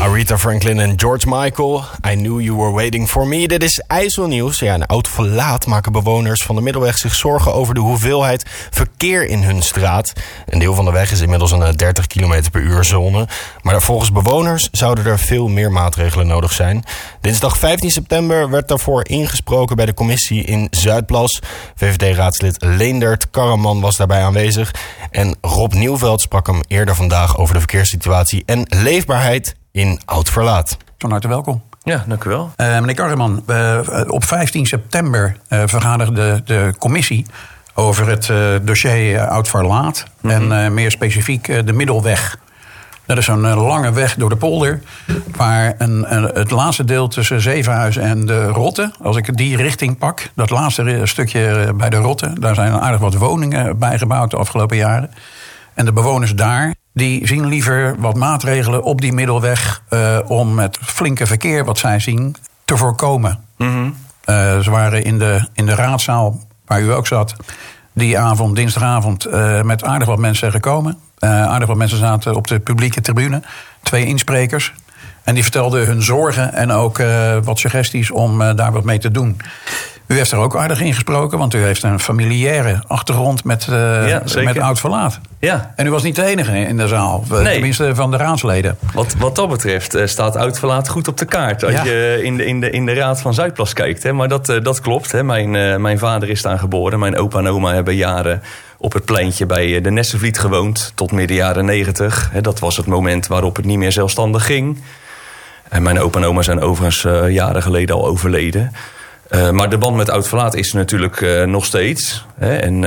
Aretha Franklin en George Michael. I knew you were waiting for me. Dit is IJsselnieuws. Ja, in Oud-Verlaat maken bewoners van de Middelweg zich zorgen over de hoeveelheid verkeer in hun straat. Een deel van de weg is inmiddels een 30 km per uur zone. Maar volgens bewoners zouden er veel meer maatregelen nodig zijn. Dinsdag 15 september werd daarvoor ingesproken bij de commissie in Zuidplas. VVD-raadslid Leendert Karaman was daarbij aanwezig. En Rob Nieuwveld sprak hem eerder vandaag over de verkeerssituatie en leefbaarheid in Oud-Verlaat. Van harte welkom. Ja, dank u wel. Meneer Karaman, op 15 september vergaderde de commissie over het dossier Oud-Verlaat. Mm-hmm. En meer specifiek de Middelweg. Dat is zo'n lange weg door de polder, waar het laatste deel tussen Zevenhuizen en de Rotte, als ik die richting pak, dat laatste stukje bij de Rotte, daar zijn aardig wat woningen bijgebouwd de afgelopen jaren. En de bewoners daar, die zien liever wat maatregelen op die Middelweg om het flinke verkeer wat zij zien te voorkomen. Mm-hmm. Ze waren in de raadzaal, waar u ook zat, die avond, dinsdagavond, met aardig wat mensen gekomen. Aardig wat mensen zaten op de publieke tribune. 2 insprekers. En die vertelden hun zorgen en ook wat suggesties om daar wat mee te doen. U heeft er ook aardig in gesproken, want u heeft een familiaire achtergrond met Oud-Verlaat. Ja. En u was niet de enige in de zaal, tenminste van de raadsleden. Wat dat betreft staat Oud-Verlaat goed op de kaart als je in de Raad van Zuidplas kijkt. Hè. Maar dat klopt. Hè. Mijn vader is daar geboren. Mijn opa en oma hebben jaren op het pleintje bij de Nessenvliet gewoond tot midden jaren 90. Hè. Dat was het moment waarop het niet meer zelfstandig ging. En mijn opa en oma zijn overigens jaren geleden al overleden. Maar de band met Oud-Verlaat is natuurlijk nog steeds. Hè, en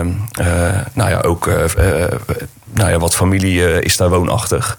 wat familie is daar woonachtig.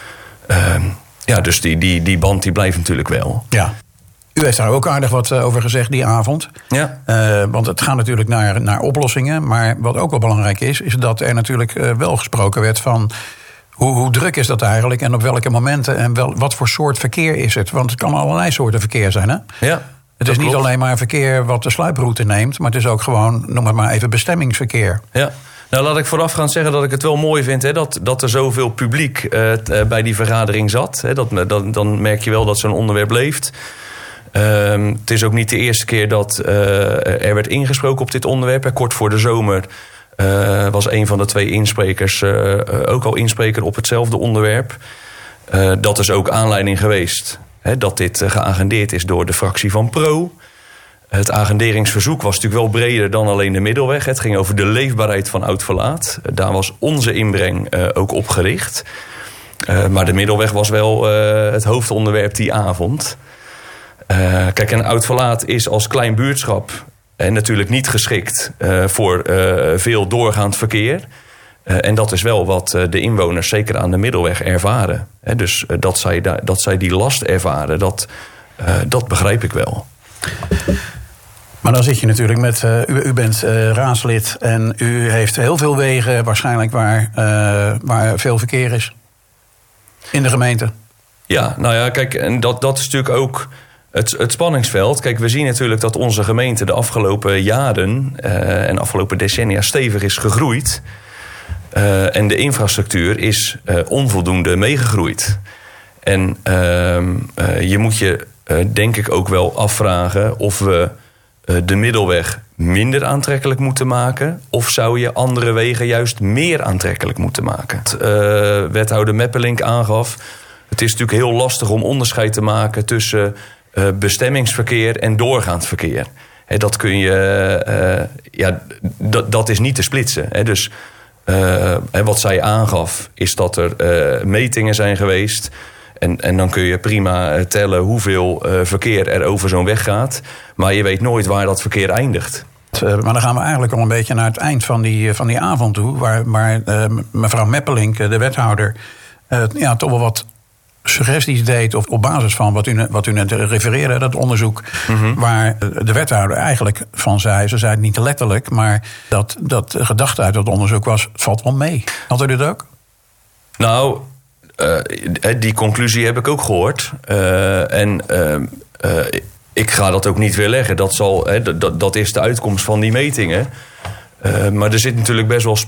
Dus die band die blijft natuurlijk wel. Ja. U heeft daar ook aardig wat over gezegd die avond. Ja. Want het gaat natuurlijk naar oplossingen. Maar wat ook wel belangrijk is dat er natuurlijk wel gesproken werd van hoe druk is dat eigenlijk en op welke momenten en wat voor soort verkeer is het? Want het kan allerlei soorten verkeer zijn, hè? Ja. Het is niet alleen maar verkeer wat de sluiproute neemt, maar het is ook gewoon, noem het maar even, bestemmingsverkeer. Ja. Nou, laat ik voorafgaand zeggen dat ik het wel mooi vind, hè, dat er zoveel publiek bij die vergadering zat. Hè, dan merk je wel dat zo'n onderwerp leeft. Het is ook niet de eerste keer dat er werd ingesproken op dit onderwerp. Kort voor de zomer was een van de 2 insprekers ook al inspreker op hetzelfde onderwerp. Dat is ook aanleiding geweest dat dit geagendeerd is door de fractie van Pro. Het agenderingsverzoek was natuurlijk wel breder dan alleen de Middelweg. Het ging over de leefbaarheid van Oud-Verlaat. Daar was onze inbreng ook op gericht. Maar de Middelweg was wel het hoofdonderwerp die avond. Kijk, en Oud-Verlaat is als klein buurtschap natuurlijk niet geschikt voor veel doorgaand verkeer. En dat is wel wat de inwoners zeker aan de Middelweg ervaren. Dus dat zij die last ervaren, dat begrijp ik wel. Maar dan zit je natuurlijk met, u bent raadslid en u heeft heel veel wegen waarschijnlijk waar veel verkeer is in de gemeente. Ja, nou ja, kijk, en dat is natuurlijk ook het spanningsveld. Kijk, we zien natuurlijk dat onze gemeente de afgelopen jaren en afgelopen decennia stevig is gegroeid. En de infrastructuur is onvoldoende meegegroeid. En je moet je denk ik ook wel afvragen of we de Middelweg minder aantrekkelijk moeten maken, of zou je andere wegen juist meer aantrekkelijk moeten maken? Wethouder Meppelink aangaf, het is natuurlijk heel lastig om onderscheid te maken tussen bestemmingsverkeer en doorgaand verkeer. Dat kun je, dat is niet te splitsen. Dus wat zij aangaf is dat er metingen zijn geweest. En dan kun je prima tellen hoeveel verkeer er over zo'n weg gaat. Maar je weet nooit waar dat verkeer eindigt. Maar dan gaan we eigenlijk al een beetje naar het eind van die avond toe. Waar mevrouw Meppelink, de wethouder, toch wel wat suggesties deed op basis van wat u net refereerde, dat onderzoek. Mm-hmm. Waar de wethouder eigenlijk van zei, ze zei het niet letterlijk, maar dat de gedachte uit dat onderzoek was, het valt wel mee. Had u dit ook? Nou, die conclusie heb ik ook gehoord. Ik ga dat ook niet weerleggen. Dat is de uitkomst van die metingen. Maar er zit natuurlijk best wel